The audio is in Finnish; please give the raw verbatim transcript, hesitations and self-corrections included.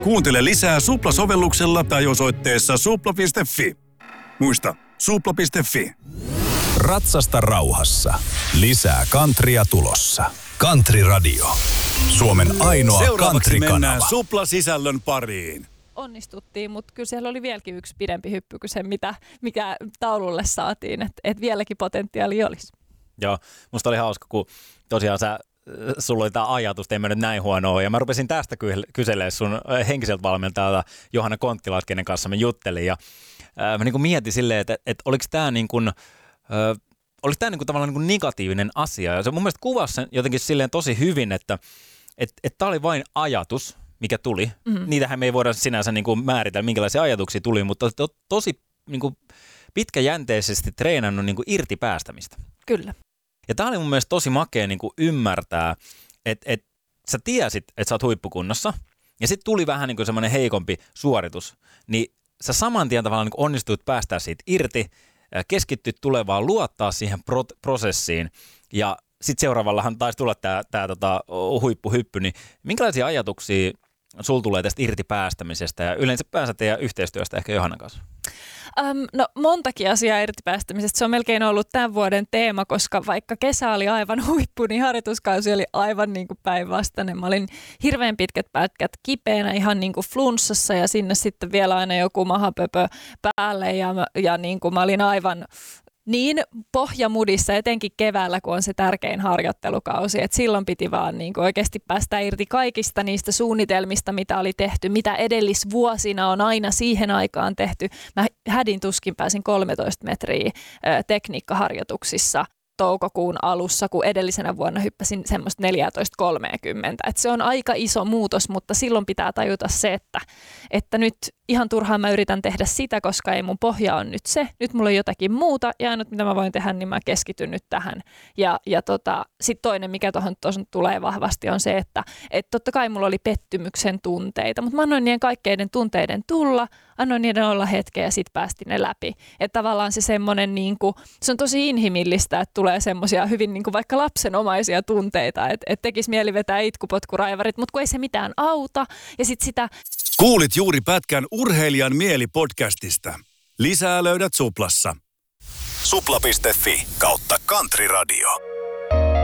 Kuuntele lisää Supla-sovelluksella tai osoitteessa supla piste fi. Muista, supla piste fi. Ratsasta rauhassa. Lisää countrya tulossa. Country Radio. Suomen ainoa Seuraavaksi country-kanava. mennään Supla-sisällön pariin. Onnistuttiin, mutta kyllä siellä oli vieläkin yksi pidempi hyppy kuin se, mitä, mikä taululle saatiin, että et vieläkin potentiaali olisi. Joo, musta oli hauska, kun tosiaan sä, sulla oli tämä ajatus, että ei mennyt näin huonoa, ja mä rupesin tästä kyselemään sun henkiseltä valmentajalta Johanna Konttilalta, kenen kanssa mä juttelin, ja ää, mä niin kuin mietin silleen, että, että oliko tämä niin kuin, ää, oliko tämä niin kuin tavallaan niin kuin negatiivinen asia, ja se mun mielestä kuvasi sen jotenkin silleen tosi hyvin, että että että tämä oli vain ajatus, mikä tuli. Mm-hmm. Niitähän me ei voida sinänsä niin kuin määritellä, minkälaisia ajatuksia tuli, mutta to, tosi niin kuin pitkäjänteisesti treenannut niin kuin irti päästämistä. Kyllä. Ja tämä oli mun mielestä tosi makea niin kuin ymmärtää, että, että sä tiesit, että sä oot huippukunnossa, ja sitten tuli vähän niin kuin semmoinen heikompi suoritus, niin sä saman tien tavallaan niin kuin onnistuit päästää siitä irti, keskittyt tulevaan, luottaa siihen pro- prosessiin, ja sitten seuraavallahan taisi tulla tämä, tämä tota, huippuhyppy, niin minkälaisia ajatuksia sulla tulee tästä irti päästämisestä ja yleensä päänsä teidän yhteistyöstä ehkä Johannan kanssa? Um, no montakin asiaa irti päästämisestä. Se on melkein ollut tämän vuoden teema, koska vaikka kesä oli aivan huippu, niin harjoituskausi oli aivan niin kuin päinvastainen. Mä olin hirveän pitkät pätkät kipeänä, ihan niin kuin flunssassa ja sinne sitten vielä aina joku mahapöpö päälle ja, ja niin kuin mä olin aivan niin pohjamudissa, etenkin keväällä, kun on se tärkein harjoittelukausi, että silloin piti vaan niin kuin oikeasti päästä irti kaikista niistä suunnitelmista, mitä oli tehty, mitä edellisvuosina on aina siihen aikaan tehty. Mä hädin tuskin pääsin kolmetoista metriä ö, tekniikkaharjoituksissa toukokuun alussa, kun edellisenä vuonna hyppäsin semmoista neljätoista kolmekymmentä. Et se on aika iso muutos, mutta silloin pitää tajuta se, että, että nyt ihan turhaan mä yritän tehdä sitä, koska ei mun pohja on nyt se. Nyt mulla on jotakin muuta ja ainut mitä mä voin tehdä, niin mä keskityn nyt tähän. Ja, ja tota, sitten toinen, mikä tuohon tulee vahvasti, on se, että et totta kai mulla oli pettymyksen tunteita, mutta mä annoin niiden kaikkeiden tunteiden tulla, annoin niiden olla hetkeä ja sitten päästin ne läpi. Että tavallaan se semmoinen, niin kuin, se on tosi inhimillistä, että tulee semmoisia hyvin niin kuin vaikka lapsenomaisia tunteita, että et tekisi mieli vetää itkupotkuraivarit, mutta kun ei se mitään auta. Ja sitten sitä... Kuulit juuri pätkän Urheilijan mieli podcastista. Lisää löydät Suplassa. supla piste fi kautta Country Radio.